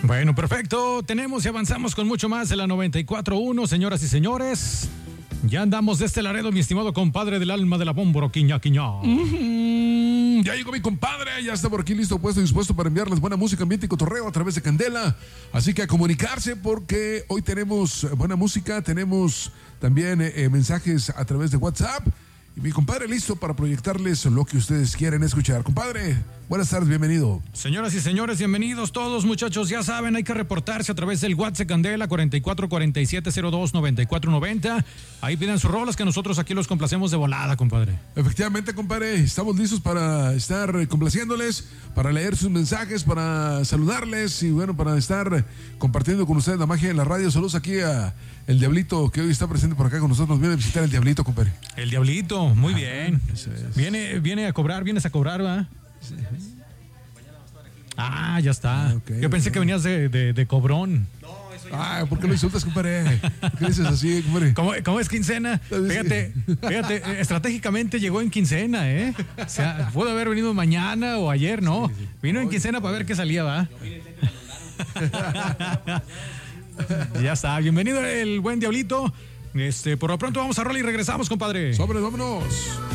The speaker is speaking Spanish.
Bueno, perfecto. Tenemos y avanzamos con mucho más de la 94.1, señoras y señores. Ya andamos de este Laredo, mi estimado compadre del alma de la Bómboro, Quiñá. Ya llegó mi compadre, ya está por aquí listo, puesto y dispuesto para enviarles buena música, ambiente y cotorreo a través de Candela. Así que a comunicarse porque hoy tenemos buena música, tenemos también mensajes a través de WhatsApp. Y mi compadre listo para proyectarles lo que ustedes quieren escuchar. Compadre, buenas tardes, bienvenido. Señoras y señores, bienvenidos todos, muchachos. Ya saben, hay que reportarse a través del WhatsApp Candela 4447029490. Ahí pidan sus rolas que nosotros aquí los complacemos de volada, compadre. Efectivamente, compadre, estamos listos para estar complaciéndoles, para leer sus mensajes, para saludarles y bueno, para estar compartiendo con ustedes la magia de la radio. Saludos aquí a el Diablito, que hoy está presente por acá con nosotros. Nos viene a visitar el Diablito, compadre. El Diablito, muy bien. Vienes a cobrar, ¿va? Sí. Ah, ya está. Okay, yo pensé que venías de cobrón. No, eso ya. ¿Por qué lo insultas, compadre? ¿Por qué dices así, compadre? ¿Cómo es quincena? Fíjate, estratégicamente llegó en quincena, ¿eh? O sea, pudo haber venido mañana o ayer, ¿no? Sí. Vino en quincena para ver qué salía, ¿va? Ya está, bienvenido el buen Diablito. Por lo pronto vamos a rola y regresamos, compadre. Sobres, vámonos.